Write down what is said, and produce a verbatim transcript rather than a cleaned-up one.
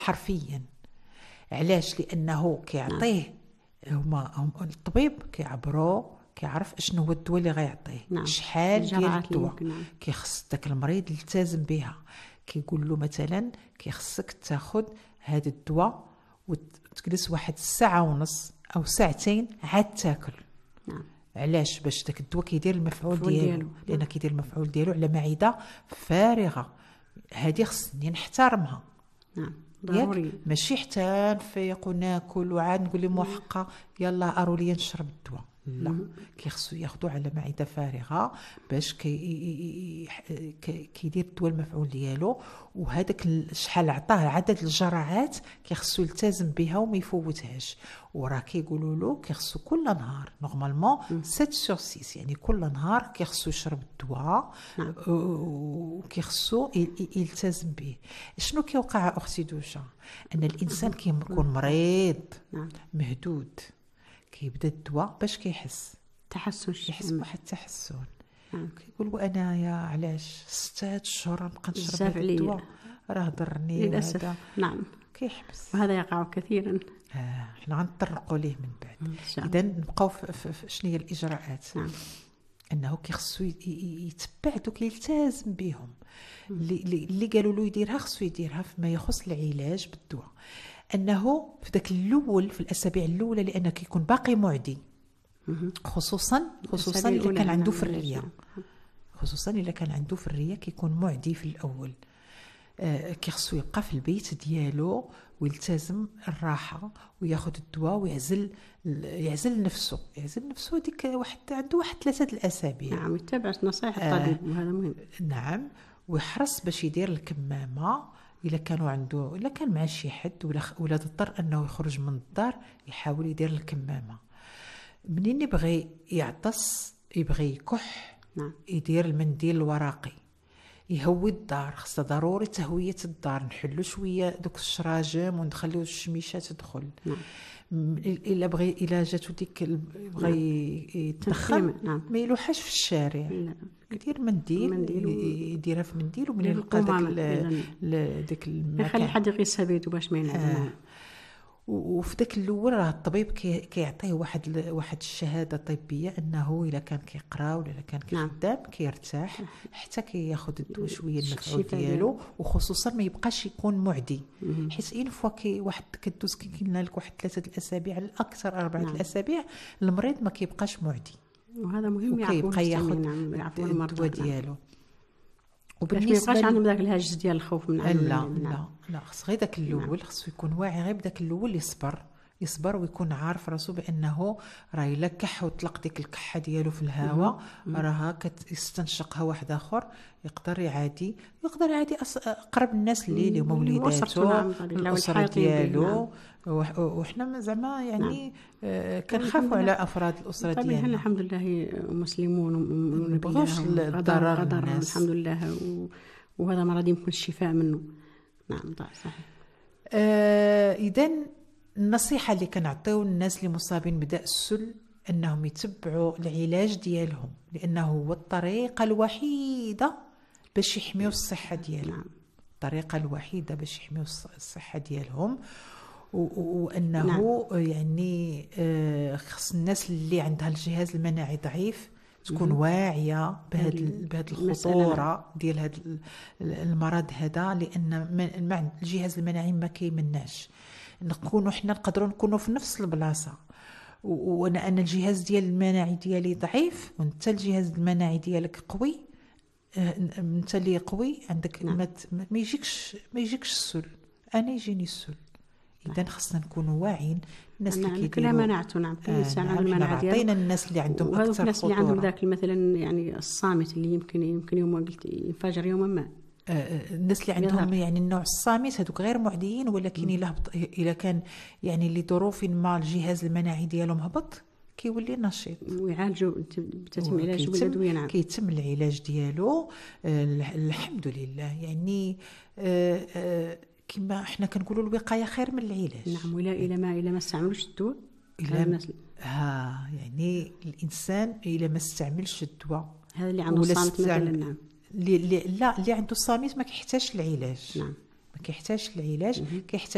حرفيا. علاش؟ لانه كيعطيه هما هم الطبيب كيعبروا كيعرف اشنو هو الدواء اللي غيعطيه. نعم. شحال ديال الدواء نعم. كيخص داك المريض يلتزم بها. كيقول له مثلا كيخصك تاخذ هذا الدواء وتجلس واحد الساعه ونص او ساعتين عاد تاكل. نعم. علاش؟ باش داك الدواء كيدير المفعول ديالو، لان كيدير المفعول ديالو على معده فارغه. هذه خصني نحترمها. نعم ضروري. ماشي حتى نفيق وناكل وعاد نقول لهم حقا يلا اروا لي نشرب الدواء. لا، كيخصو ياخذوا على معده فارغه باش كي كيدير الدواء المفعول ديالو. وهذاك شحال عطاه عدد الجرعات كيخصو يلتزم بها وما يفوتهاش. وراه كيقولوا له كيخصو كل نهار نورمالمون سبعة سور ستة، يعني كل نهار كيخصو يشرب الدواء وكيخصو يلتزم به. شنو كيوقع اختي دوشا؟ ان الانسان كيكون مريض مهدود كيبدا الدواء باش كيحس تحسن، يحس بواحد التحسن. كيقول انايا علاش ستة شهور نبقى نشرب الدواء راه ضرني للاسف. نعم كيحبس. وهذا يقع كثيرا. آه. حنا غنطرقوا ليه من بعد. اذا نبقاو شنو هي الاجراءات. نعم. انه كيخصو يتبع دوك يلتزم بهم. اللي اللي قالوا له يديرها خصو يديرها فيما يخص العلاج بالدواء. انه في داك الاول في الاسابيع الاولى لانه كيكون باقي معدي، خصوصا خصوصا اذا كان عنده في الريه، خصوصا اذا كان عنده في الريه كيكون معدي في الاول. آه كيخصو يبقى في البيت ديالو ويلتزم الراحه وياخذ الدواء ويعزل يعزل نفسه يعزل نفسه ديك واحد عنده واحد ثلاثه الاسابيع. نعم يتبع نصائح الطبيب. آه وهذا مهم. نعم. ويحرص باش يدير الكمامه الا كانوا عنده الا كان مع شي حد ولا ولا اضطر انه يخرج من الدار يحاول يدير الكمامه. منين يبغي يعطس يبغي يكح. نعم. يدير المنديل الورقي. يهوي الدار، خاصه ضروري تهويه الدار، نحلو شويه دوك الشراجم وندخلو الشميشه تدخل. نعم. الا بغي الا جاتو ديك بغى يتدخل نعم. ما يلوحش في الشارع. لا. يدير منديل, منديل يديرها في منديل ومن يلقى داك داك المكان يخلي حد يقيسها بيدو باش ما ينعم. آه. وفي داك الاول راه الطبيب كيعطيه واحد واحد الشهاده طبيه انه الا كان كيقرا ولا الا كان كيخدم كيرتاح حتى كياخذ الدواء شويه المفعول ديالو، وخصوصا ما يبقاش يكون معدي. حيت اين فوا كي واحد كدوز كيقلنا لك واحد ثلاثه الاسابيع الاكثر اربعه نعم. الاسابيع المريض ما كيبقاش معدي، وهذا مهم. يعرفوا ياخذ الدواء ديالو وبالنسبه ما يبقاش عندهم ذاك الهاجس ديال الخوف من لا لا لا, لا. خص غير داك الاول خصو يكون واعي غير بداك الاول يصبر يصبر ويكون عارف راسو بانه راه الا كح وطلق ديك الكحه ديالو في الهواء راها كتستنشقها واحد اخر يقدر يعادي يقدر يعادي اقرب الناس اللي اللي هما وليداتو الاسره ديالو. وحنا زعما يعني آه كنخافوا على افراد الاسره ديالنا. طبعا الحمد لله مسلمون ونبغوش الضرر الناس الحمد لله، وهذا مرض يمكن الشفاء منه. نعم صحيح. آه اذا النصيحه اللي كنعطيو الناس اللي مصابين بداء السل انهم يتبعوا العلاج ديالهم، لانه هو الطريقه الوحيده باش يحميو الصحه ديالهم. نعم. الطريقه الوحيده باش يحميو الصحه ديالهم. وانه نعم. يعني خص الناس اللي عندها الجهاز المناعي ضعيف تكون واعيه بهذه بهذه الخطوره ديال هذا المرض هذا، لان الجهاز المناعي ما كيمناش. نكونوا حنا نقدروا نكونوا في نفس البلاصه وانا ان الجهاز ديال المناعي ديالي ضعيف وانت الجهاز المناعي ديالك قوي، انت اللي قوي عندك نعم. ما يجيكش ما يجيكش السل، انا يجيني السل. اذا خصنا نكونوا واعيين. الناس اللي كيديروا كلها مناعته نعم كل انسان عنده المناعه ديالو. عطينا الناس اللي عندهم اكثر خطوره، الناس اللي عندهم ذاك مثلا يعني الصامت اللي يمكن يمكن يوم قلت ينفجر يوما ما. الناس اللي عندهم يعني النوع الصامت هذوك غير معديين، ولكن الا الا كان يعني لظروف ما الجهاز المناعي ديالهم هبط كيولي نشيط ويعالجوا بتتم علاجه بالادويه. نعم كيتم العلاج ديالو. الحمد لله. يعني آه آه كما احنا كنقولوا الوقايه خير من العلاج. نعم. ولا الى ما الى ما استعملوش الدواء الى ها يعني الانسان الى ما استعملش الدواء هذا اللي عنده الصامت مثلا. نعم. اللي لا اللي عنده الصامت ما كيحتاجش العلاج. نعم ما كيحتاجش العلاج. كيحتاج